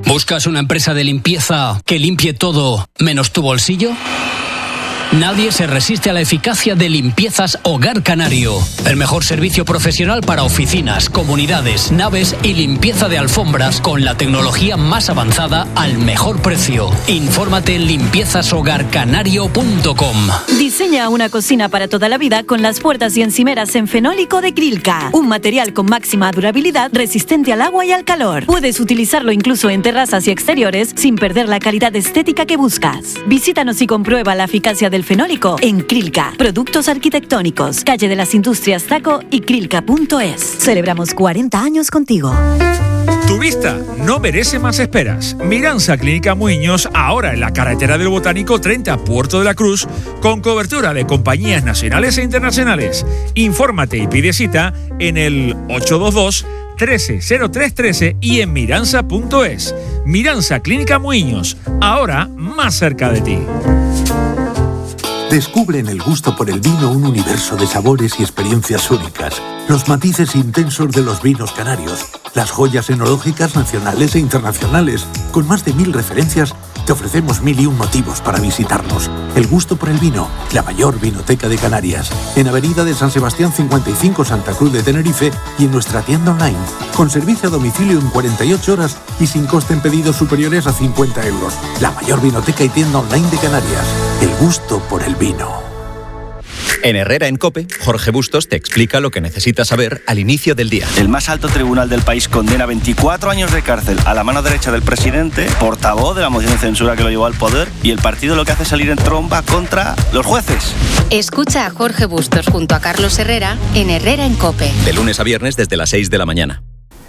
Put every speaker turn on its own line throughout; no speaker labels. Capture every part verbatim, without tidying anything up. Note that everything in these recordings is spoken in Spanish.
¿Buscas una empresa de limpieza que limpie todo menos tu bolsillo? Nadie se resiste a la eficacia de Limpiezas Hogar Canario. El mejor servicio profesional para oficinas, comunidades, naves y limpieza de alfombras con la tecnología más avanzada al mejor precio. Infórmate en limpiezas hogar canario punto com.
Diseña una cocina para toda la vida con las puertas y encimeras en fenólico de Krilka. Un material con máxima durabilidad, resistente al agua y al calor. Puedes utilizarlo incluso en terrazas y exteriores sin perder la calidad estética que buscas. Visítanos y comprueba la eficacia del fenólico en Krilka. Productos arquitectónicos, calle de las Industrias Taco y krilka punto es. Celebramos cuarenta años contigo.
Tu vista no merece más esperas. Miranza Clínica Muiños, ahora en la carretera del Botánico treinta Puerto de la Cruz, con cobertura de compañías nacionales e internacionales. Infórmate y pide cita en el ocho dos dos, trece cero tres trece y en miranza punto es. Miranza Clínica Muiños, ahora más cerca de ti.
Descubre en el gusto por el vino un universo de sabores y experiencias únicas. Los matices intensos de los vinos canarios, las joyas enológicas nacionales e internacionales. Con más de mil referencias, te ofrecemos mil y un motivos para visitarnos. El gusto por el vino, la mayor vinoteca de Canarias. En Avenida de San Sebastián cincuenta y cinco, Santa Cruz de Tenerife, y en nuestra tienda online. Con servicio a domicilio en cuarenta y ocho horas y sin coste en pedidos superiores a cincuenta euros. La mayor vinoteca y tienda online de Canarias. El gusto por el vino.
En Herrera en COPE, Jorge Bustos te explica lo que necesitas saber al inicio del día.
El más alto tribunal del país condena veinticuatro años de cárcel a la mano derecha del presidente, portavoz de la moción de censura que lo llevó al poder, y el partido lo que hace es salir en tromba contra los jueces.
Escucha a Jorge Bustos junto a Carlos Herrera en Herrera en COPE.
De lunes a viernes desde las seis de la mañana.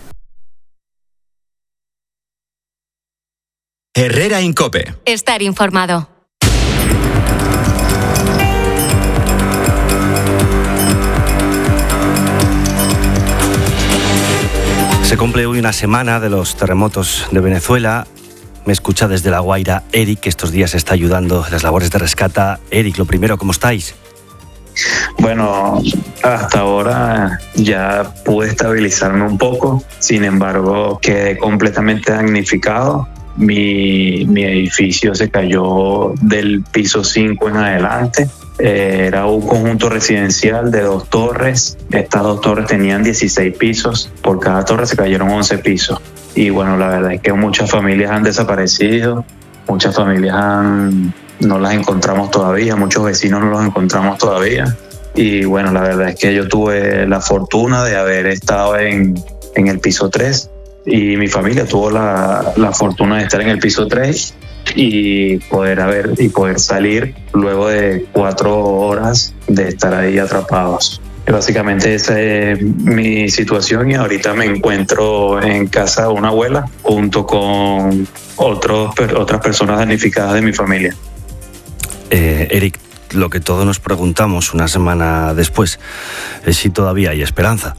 Herrera en COPE.
Estar informado.
Se cumple hoy una semana de los terremotos de Venezuela. Me escucha desde La Guaira Eric, que estos días está ayudando en las labores de rescate. Eric, lo primero, ¿cómo estáis?
Bueno, hasta ahora ya pude estabilizarme un poco, sin embargo quedé completamente damnificado. Mi, mi edificio se cayó del piso cinco en adelante. Eh, era un conjunto residencial de dos torres. Estas dos torres tenían dieciséis pisos. Por cada torre se cayeron once pisos. Y bueno, la verdad es que muchas familias han desaparecido. Muchas familias han, no las encontramos todavía. Muchos vecinos no los encontramos todavía. Y bueno, la verdad es que yo tuve la fortuna de haber estado en, en el piso tres. Y mi familia tuvo la, la fortuna de estar en el piso tres y poder haber y poder salir luego de cuatro horas de estar ahí atrapados. Básicamente esa es mi situación y ahorita me encuentro en casa de una abuela junto con otros, otras personas damnificadas de mi familia.
Eh, Eric, lo que todos nos preguntamos una semana después es si todavía hay esperanza.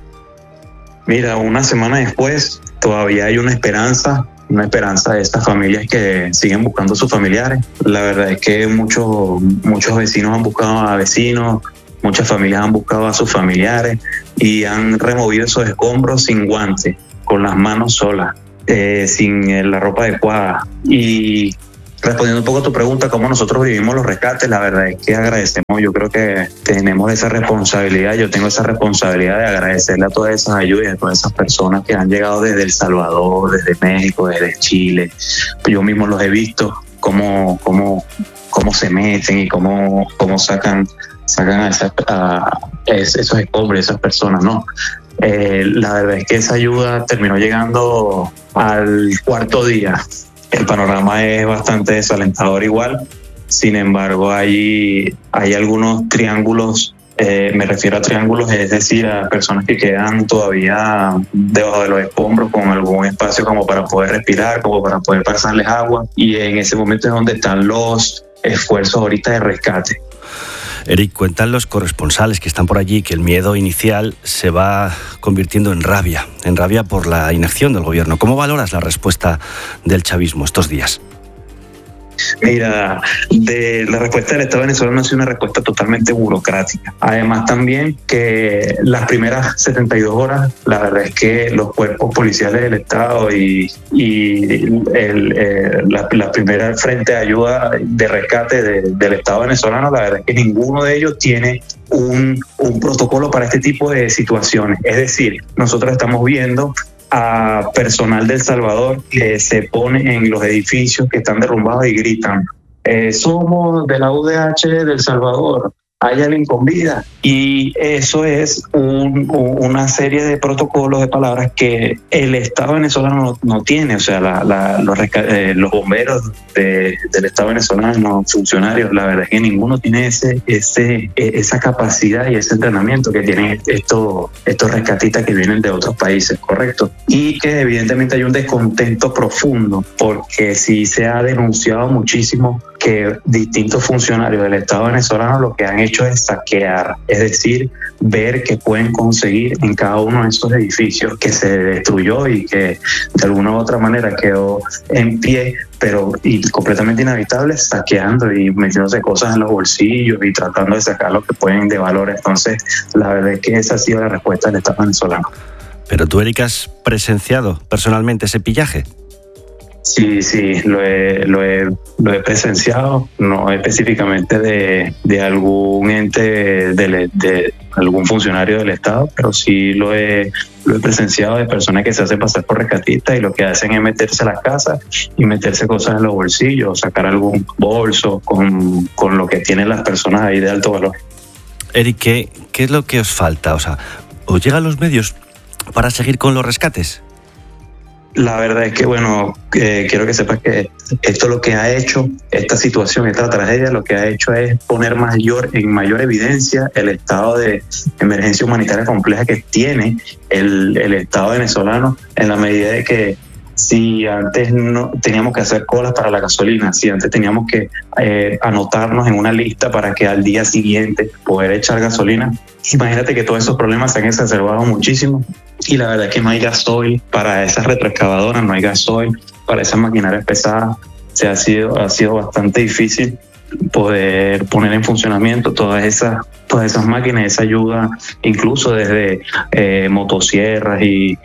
Mira, una semana después todavía hay una esperanza, una esperanza de estas familias que siguen buscando a sus familiares. La verdad es que muchos, muchos vecinos han buscado a vecinos, muchas familias han buscado a sus familiares y han removido esos escombros sin guantes, con las manos solas, eh, sin la ropa adecuada. Y respondiendo un poco a tu pregunta, cómo nosotros vivimos los rescates, la verdad es que agradecemos. Yo creo que tenemos esa responsabilidad, yo tengo esa responsabilidad de agradecerle a todas esas ayudas, a todas esas personas que han llegado desde El Salvador, desde México, desde Chile. Yo mismo los he visto, cómo, cómo, cómo se meten y cómo, cómo sacan, sacan a, esa, a esos escombros, esas personas, ¿no? Eh, la verdad es que esa ayuda terminó llegando al cuarto día. El panorama es bastante desalentador igual, sin embargo hay, hay algunos triángulos, eh, me refiero a triángulos, es decir, a personas que quedan todavía debajo de los escombros con algún espacio como para poder respirar, como para poder pasarles agua, y en ese momento es donde están los esfuerzos ahorita de rescate.
Eric, cuentan los corresponsales que están por allí que el miedo inicial se va convirtiendo en rabia, en rabia por la inacción del gobierno. ¿Cómo valoras la respuesta del chavismo estos días?
Mira, de la respuesta del Estado venezolano ha sido una respuesta totalmente burocrática. Además también que las primeras setenta y dos horas, la verdad es que los cuerpos policiales del Estado y, y el, eh, la, la primera frente de ayuda de rescate de, del Estado venezolano, la verdad es que ninguno de ellos tiene un, un protocolo para este tipo de situaciones. Es decir, nosotros estamos viendo a personal del Salvador que se pone en los edificios que están derrumbados y gritan, eh, somos de la U D H del Salvador, hay alguien con vida. Y eso es un, una serie de protocolos, de palabras que el Estado venezolano no, no tiene. O sea, la, la, los, eh, los bomberos de, del Estado venezolano, funcionarios, la verdad es que ninguno tiene ese, ese, esa capacidad y ese entrenamiento que tienen estos, estos rescatistas que vienen de otros países, ¿correcto? Y que evidentemente hay un descontento profundo, porque sí se ha denunciado muchísimo que distintos funcionarios del Estado venezolano lo que han hecho es saquear, es decir, ver qué pueden conseguir en cada uno de esos edificios que se destruyó y que de alguna u otra manera quedó en pie, pero y completamente inhabitable, saqueando y metiéndose cosas en los bolsillos y tratando de sacar lo que pueden de valor. Entonces, la verdad es que esa ha sido la respuesta del Estado venezolano.
Pero tú, Eric, ¿has presenciado personalmente ese pillaje?
Sí, sí, lo he, lo he, lo he presenciado, no específicamente de, de algún ente, de, de, de algún funcionario del Estado, pero sí lo he, lo he presenciado de personas que se hacen pasar por rescatistas y lo que hacen es meterse a las casas y meterse cosas en los bolsillos, sacar algún bolso con, con lo que tienen las personas ahí de alto valor.
Eric, ¿qué, qué es lo que os falta? O sea, ¿os llegan los medios para seguir con los rescates?
La verdad es que, bueno, eh, quiero que sepas que esto lo que ha hecho, esta situación, esta tragedia, lo que ha hecho es poner mayor, en mayor evidencia el estado de emergencia humanitaria compleja que tiene el, el Estado venezolano, en la medida de que si antes no teníamos que hacer colas para la gasolina, si antes teníamos que eh, anotarnos en una lista para que al día siguiente poder echar gasolina, imagínate que todos esos problemas se han exacerbado muchísimo y la verdad es que no hay gasoil para esas retroexcavadoras, no hay gasoil para esas maquinarias pesadas. Se ha sido, ha sido bastante difícil poder poner en funcionamiento todas esas, todas esas máquinas, esa ayuda, incluso desde eh, motosierras y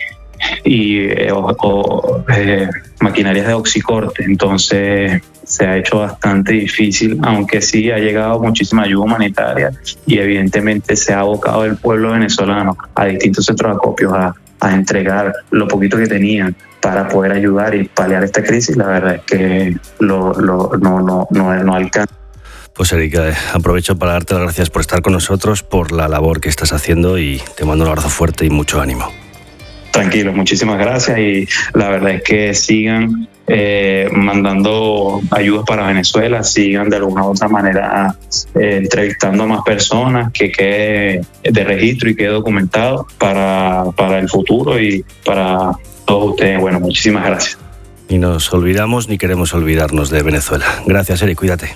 y eh, o, o eh, maquinarias de oxicorte. Entonces se ha hecho bastante difícil, aunque sí ha llegado muchísima ayuda humanitaria y evidentemente se ha abocado el pueblo venezolano a distintos centros de acopios a, a entregar lo poquito que tenían para poder ayudar y paliar esta crisis. La verdad es que lo, lo, no, no, no, no alcanza.
Pues Erika, aprovecho para darte las gracias por estar con nosotros, por la labor que estás haciendo y te mando un abrazo fuerte y mucho ánimo.
Tranquilo, muchísimas gracias y la verdad es que sigan eh, mandando ayudas para Venezuela, sigan de alguna u otra manera eh, entrevistando a más personas, que quede de registro y quede documentado para, para el futuro y para todos ustedes. Bueno, muchísimas gracias.
Ni nos olvidamos ni queremos olvidarnos de Venezuela. Gracias, Eric, cuídate.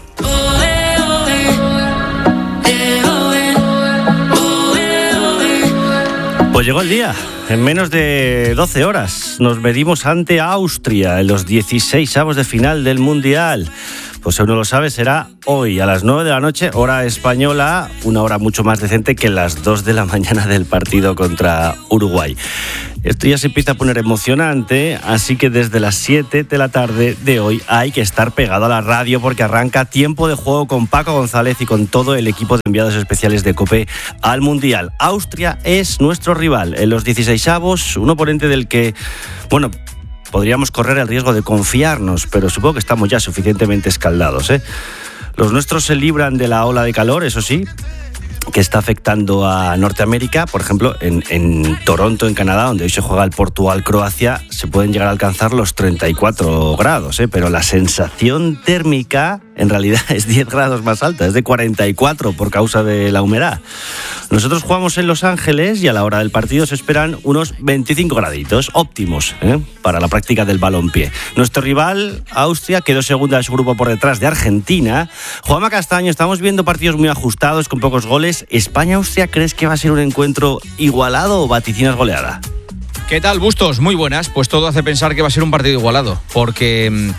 Pues llegó el día. En menos de doce horas nos medimos ante Austria en los dieciseisavos de final del Mundial. Pues si uno lo sabe, será hoy a las nueve de la noche, hora española, una hora mucho más decente que las dos de la mañana del partido contra Uruguay. Esto ya se empieza a poner emocionante, así que desde las siete de la tarde de hoy hay que estar pegado a la radio porque arranca Tiempo de Juego con Paco González y con todo el equipo de enviados especiales de COPE al Mundial. Austria es nuestro rival en los dieciseisavos, un oponente del que, bueno, podríamos correr el riesgo de confiarnos, pero supongo que estamos ya suficientemente escaldados, ¿eh? Los nuestros se libran de la ola de calor, eso sí, que está afectando a Norteamérica. Por ejemplo, en, en Toronto, en Canadá, donde hoy se juega el Portugal-Croacia, se pueden llegar a alcanzar los treinta y cuatro grados, ¿eh? Pero la sensación térmica en realidad es diez grados más alta, es de cuarenta y cuatro por causa de la humedad. Nosotros jugamos en Los Ángeles y a la hora del partido se esperan unos veinticinco graditos óptimos, ¿eh? Para la práctica del balompié. Nuestro rival, Austria, quedó segunda de su grupo por detrás de Argentina. Juanma Castaño, estamos viendo partidos muy ajustados, con pocos goles. ¿España-Austria crees que va a ser un encuentro igualado o vaticinas goleada?
¿Qué tal, Bustos? Muy buenas. Pues todo hace pensar que va a ser un partido igualado, porque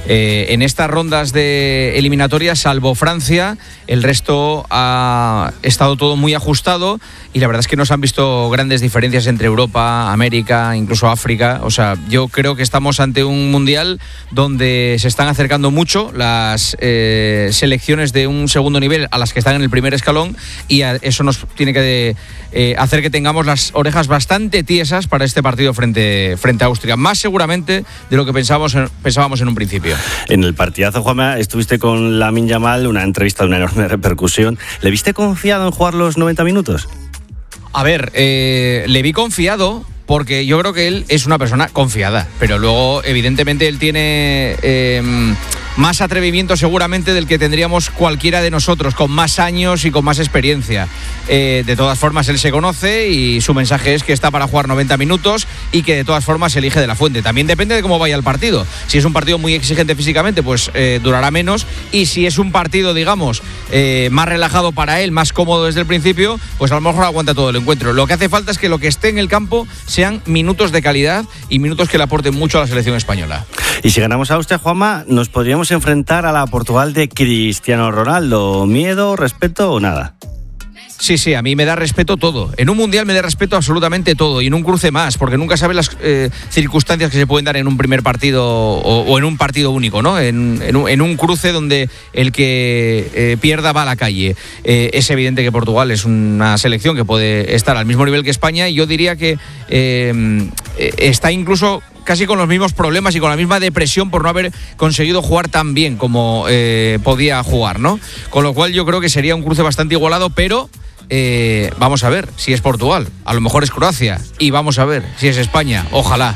Eh, en estas rondas de eliminatorias, salvo Francia, el resto ha estado todo muy ajustado y la verdad es que no se han visto grandes diferencias entre Europa, América, incluso África. O sea, yo creo que estamos ante un mundial donde se están acercando mucho las eh, selecciones de un segundo nivel a las que están en el primer escalón, y a eso nos tiene que eh, hacer que tengamos las orejas bastante tiesas para este partido frente, frente a Austria, más seguramente de lo que pensábamos en, pensábamos en un principio.
En el partidazo, Juanma, estuviste con Lamine Yamal, una entrevista de una enorme repercusión. ¿Le viste confiado en jugar los noventa minutos?
A ver, eh, le vi confiado porque yo creo que él es una persona confiada, pero luego evidentemente él tiene eh, más atrevimiento seguramente del que tendríamos cualquiera de nosotros, con más años y con más experiencia. Eh, de todas formas, él se conoce y su mensaje es que está para jugar noventa minutos y que de todas formas se elige de la fuente. También depende de cómo vaya el partido. Si es un partido muy exigente físicamente, pues eh, durará menos, y si es un partido, digamos, eh, más relajado para él, más cómodo desde el principio, pues a lo mejor aguanta todo el encuentro. Lo que hace falta es que lo que esté en el campo sean minutos de calidad y minutos que le aporten mucho a la selección española.
Y si ganamos a Austria, Juanma, nos podríamos enfrentar a la Portugal de Cristiano Ronaldo. ¿Miedo, respeto o nada?
Sí, sí, a mí me da respeto todo. En un mundial me da respeto absolutamente todo, y en un cruce más, porque nunca sabes las eh, circunstancias que se pueden dar en un primer partido o, o en un partido único, ¿no? En, en, un, en un cruce donde el que eh, pierda va a la calle. Eh, es evidente que Portugal es una selección que puede estar al mismo nivel que España, y yo diría que eh, está incluso casi con los mismos problemas y con la misma depresión por no haber conseguido jugar tan bien como eh, podía jugar, ¿no? Con lo cual yo creo que sería un cruce bastante igualado, pero eh, vamos a ver si es Portugal, a lo mejor es Croacia, y vamos a ver si es España, ojalá.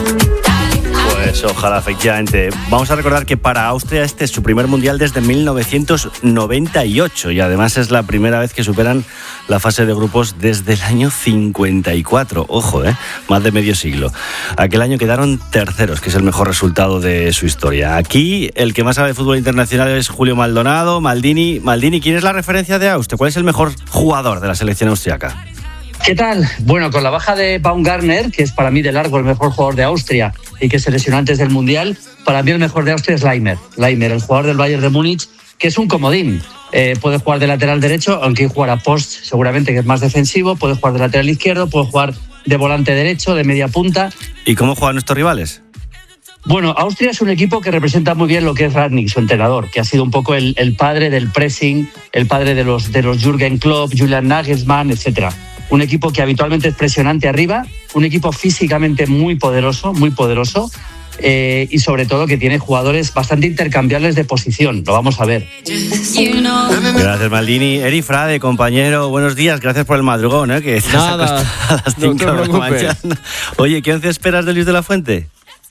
Pues ojalá, efectivamente. Vamos a recordar que para Austria este es su primer mundial desde mil novecientos noventa y ocho, y además es la primera vez que superan la fase de grupos desde el año cincuenta y cuatro. Ojo, ¿eh? Más de medio siglo. Aquel año quedaron terceros, que es el mejor resultado de su historia. Aquí el que más sabe de fútbol internacional es Julio Maldonado. Maldini, Maldini, ¿quién es la referencia de Austria? ¿Cuál es el mejor jugador de la selección austriaca?
¿Qué tal? Bueno, con la baja de Baumgartner, que es para mí de largo el mejor jugador de Austria y que se lesionó antes del Mundial, para mí el mejor de Austria es Leimer. Leimer, el jugador del Bayern de Múnich, que es un comodín. Eh, puede jugar de lateral derecho, aunque jugará post seguramente, que es más defensivo. Puede jugar de lateral izquierdo, puede jugar de volante derecho, de media punta.
¿Y cómo juegan nuestros rivales?
Bueno, Austria es un equipo que representa muy bien lo que es Rangnick, su entrenador, que ha sido un poco el, el padre del pressing, el padre de los, de los Jürgen Klopp, Julian Nagelsmann, etcétera. Un equipo que habitualmente es presionante arriba, un equipo físicamente muy poderoso, muy poderoso, eh, y sobre todo que tiene jugadores bastante intercambiables de posición. Lo vamos a ver.
Gracias, Maldini. Eri Frade, compañero, buenos días. Gracias por el madrugón, ¿eh? Que estás
Nada,
a las cinco
no
de la mañana. Oye, ¿qué once esperas de Luis de la Fuente?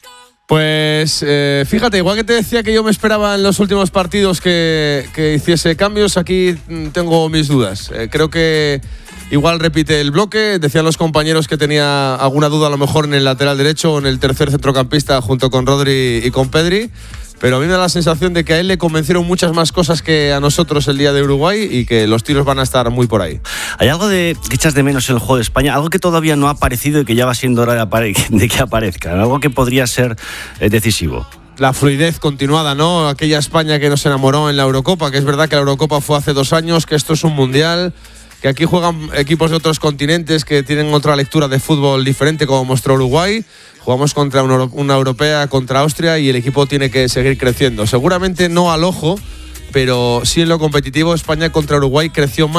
Pues eh, fíjate, igual que te decía que yo me esperaba en los últimos partidos que, que hiciese cambios, aquí tengo mis dudas. Eh, creo que igual repite el bloque. Decían los compañeros que tenía alguna duda a lo mejor en el lateral derecho o en el tercer centrocampista junto con Rodri y con Pedri. Pero a mí me da la sensación de que a él le convencieron muchas más cosas que a nosotros el día de Uruguay, y que los tiros van a estar muy por ahí.
¿Hay algo de que echas de menos en el juego de España? Algo que todavía no ha aparecido y que ya va siendo hora de, apare- de que aparezca. Algo que podría ser eh, decisivo.
La fluidez continuada, ¿no? Aquella España que nos enamoró en la Eurocopa, que es verdad que la Eurocopa fue hace dos años, que esto es un mundial, que aquí juegan equipos de otros continentes que tienen otra lectura de fútbol diferente, como mostró Uruguay. Jugamos contra una, una europea, contra Austria, y el equipo tiene que seguir creciendo. Seguramente no al ojo, pero sí en lo competitivo. España contra Uruguay creció más.